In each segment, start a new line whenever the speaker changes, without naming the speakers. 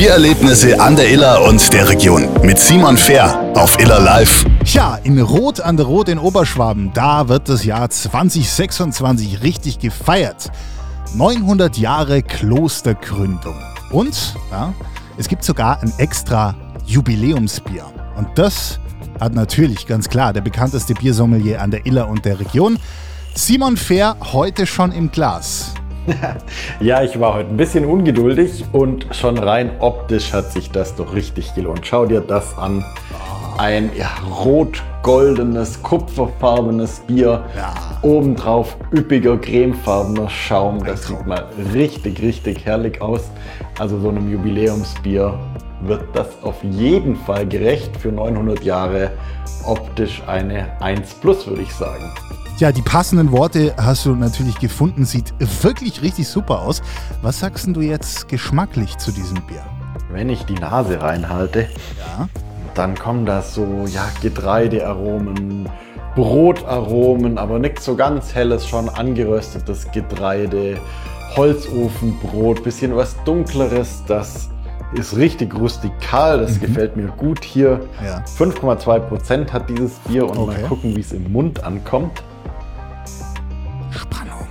Biererlebnisse an der Iller und der Region mit Simon Fehr auf Iller Live.
Tja, in Rot an der Rot in Oberschwaben, da wird das Jahr 2026 richtig gefeiert. 900 Jahre Klostergründung. Und ja, es gibt sogar ein extra Jubiläumsbier. Und das hat natürlich ganz klar der bekannteste Biersommelier an der Iller und der Region, Simon Fehr, heute schon im Glas.
Ja, ich war heute ein bisschen ungeduldig und schon rein optisch hat sich das doch richtig gelohnt. Schau dir das an. Ein rot-goldenes, kupferfarbenes Bier.
Ja.
Obendrauf üppiger, cremefarbener Schaum. Das sieht mal richtig, richtig herrlich aus. Also so einem Jubiläumsbier wird das auf jeden Fall gerecht. Für 900 Jahre optisch eine 1+, würde ich sagen.
Ja, die passenden Worte hast du natürlich gefunden. Sieht wirklich richtig super aus. Was sagst denn du jetzt geschmacklich zu diesem Bier?
Wenn ich die Nase reinhalte,
Ja.
dann kommen da so Getreidearomen, Brotaromen, aber nichts so ganz helles, schon angeröstetes Getreide, Holzofenbrot, bisschen was Dunkleres, das ist richtig rustikal, das gefällt mir gut hier.
Ja.
5,2% hat dieses Bier und
Okay.
mal gucken, wie es im Mund ankommt.
Spannung.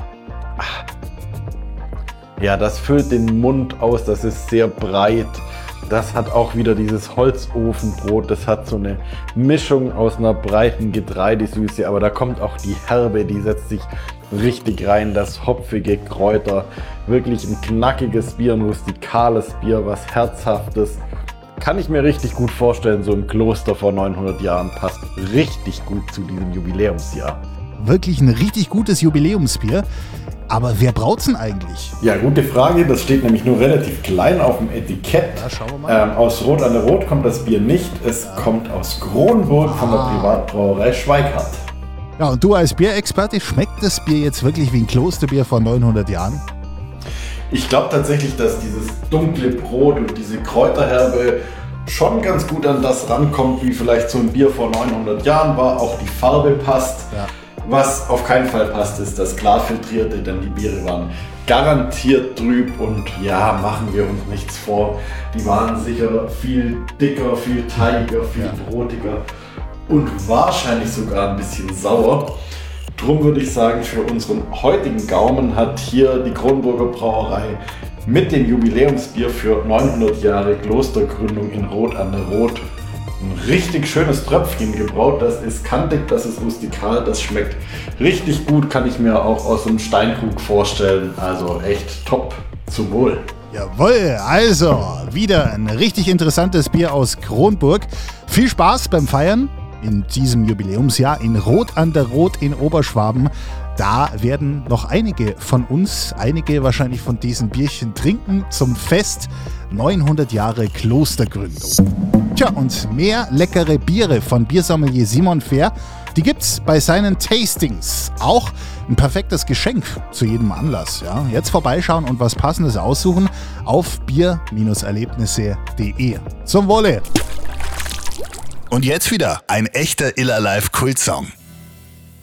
Ja, das füllt den Mund aus, das ist sehr breit. Das hat auch wieder dieses Holzofenbrot, das hat so eine Mischung aus einer breiten Getreidesüße, aber da kommt auch die Herbe, die setzt sich richtig rein, das hopfige Kräuter. Wirklich ein knackiges Bier, ein rustikales Bier, was Herzhaftes. Kann ich mir richtig gut vorstellen, so im Kloster vor 900 Jahren, passt richtig gut zu diesem Jubiläumsjahr.
Wirklich ein richtig gutes Jubiläumsbier. Aber wer braut's denn eigentlich?
Ja, gute Frage. Das steht nämlich nur relativ klein auf dem Etikett.
Ja, schauen wir mal.
Aus Rot an der Rot kommt das Bier nicht. Es kommt aus Kronburg von der Privatbrauerei Schweikart.
Ja, und du als Bierexperte, schmeckt das Bier jetzt wirklich wie ein Klosterbier vor 900 Jahren?
Ich glaube tatsächlich, dass dieses dunkle Brot und diese Kräuterherbe schon ganz gut an das rankommt, wie vielleicht so ein Bier vor 900 Jahren war. Auch die Farbe passt.
Ja.
Was auf keinen Fall passt, ist das Klarfiltrierte, denn die Biere waren garantiert trüb und ja, machen wir uns nichts vor. Die waren sicher viel dicker, viel teigiger, viel brotiger und wahrscheinlich sogar ein bisschen sauer. Drum würde ich sagen, für unseren heutigen Gaumen hat hier die Kronburger Brauerei mit dem Jubiläumsbier für 900 Jahre Klostergründung in Rot an der Rot ein richtig schönes Tröpfchen gebraut. Das ist kantig, das ist rustikal, das schmeckt richtig gut, kann ich mir auch aus einem Steinkrug vorstellen. Also echt top, zum Wohl.
Jawohl, also wieder ein richtig interessantes Bier aus Kronburg. Viel Spaß beim Feiern in diesem Jubiläumsjahr in Rot an der Rot in Oberschwaben. Da werden noch einige von uns, einige wahrscheinlich von diesen Bierchen trinken zum Fest 900 Jahre Klostergründung. Tja, und mehr leckere Biere von Biersommelier Simon Fehr, die gibt's bei seinen Tastings. Auch ein perfektes Geschenk zu jedem Anlass. Ja. Jetzt vorbeischauen und was Passendes aussuchen auf bier-erlebnisse.de. Zum Wohle!
Und jetzt wieder ein echter Iller Live Kultsong.